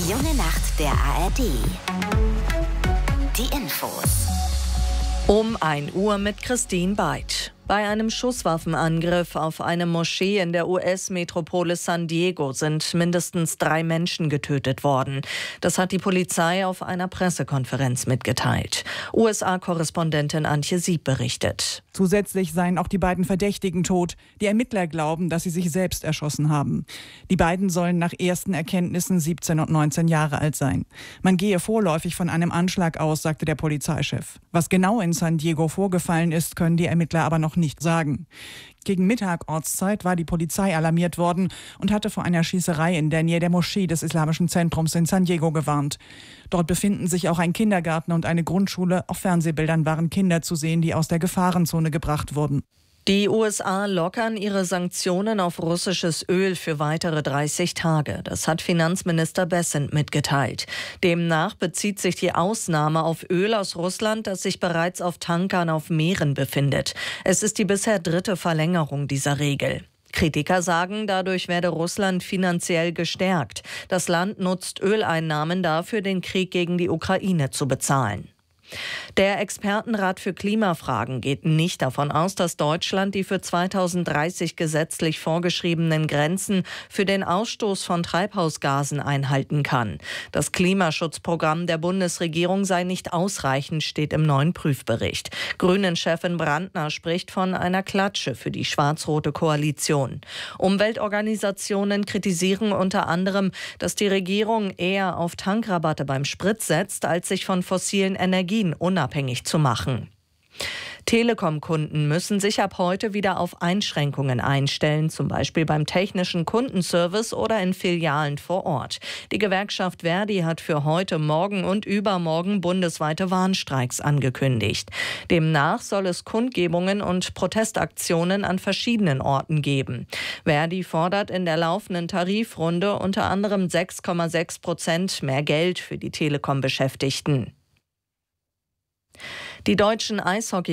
Die junge Nacht der ARD. Die Infos. Um 1 Uhr mit Christine Beid. Bei einem Schusswaffenangriff auf eine Moschee in der US-Metropole San Diego sind mindestens 3 Menschen getötet worden. Das hat die Polizei auf einer Pressekonferenz mitgeteilt. USA-Korrespondentin Antje Sieb berichtet. Zusätzlich seien auch die beiden Verdächtigen tot. Die Ermittler glauben, dass sie sich selbst erschossen haben. Die beiden sollen nach ersten Erkenntnissen 17 und 19 Jahre alt sein. Man gehe vorläufig von einem Anschlag aus, sagte der Polizeichef. Was genau in San Diego vorgefallen ist, können die Ermittler aber noch nicht sagen. Gegen Mittag Ortszeit war die Polizei alarmiert worden und hatte vor einer Schießerei in der Nähe der Moschee des Islamischen Zentrums in San Diego gewarnt. Dort befinden sich auch ein Kindergarten und eine Grundschule. Auf Fernsehbildern waren Kinder zu sehen, die aus der Gefahrenzone gebracht wurden. Die USA lockern ihre Sanktionen auf russisches Öl für weitere 30 Tage. Das hat Finanzminister Bessent mitgeteilt. Demnach bezieht sich die Ausnahme auf Öl aus Russland, das sich bereits auf Tankern auf Meeren befindet. Es ist die bisher 3. Verlängerung dieser Regel. Kritiker sagen, dadurch werde Russland finanziell gestärkt. Das Land nutzt Öleinnahmen dafür, den Krieg gegen die Ukraine zu bezahlen. Der Expertenrat für Klimafragen geht nicht davon aus, dass Deutschland die für 2030 gesetzlich vorgeschriebenen Grenzen für den Ausstoß von Treibhausgasen einhalten kann. Das Klimaschutzprogramm der Bundesregierung sei nicht ausreichend, steht im neuen Prüfbericht. Grünen-Chefin Brandner spricht von einer Klatsche für die schwarz-rote Koalition. Umweltorganisationen kritisieren unter anderem, dass die Regierung eher auf Tankrabatte beim Sprit setzt, als sich von fossilen Energien unabhängig zu machen. Telekom-Kunden müssen sich ab heute wieder auf Einschränkungen einstellen, zum Beispiel beim technischen Kundenservice oder in Filialen vor Ort. Die Gewerkschaft Verdi hat für heute, morgen und übermorgen bundesweite Warnstreiks angekündigt. Demnach soll es Kundgebungen und Protestaktionen an verschiedenen Orten geben. Verdi fordert in der laufenden Tarifrunde unter anderem 6,6% mehr Geld für die Telekom-Beschäftigten. Die deutschen Eishockey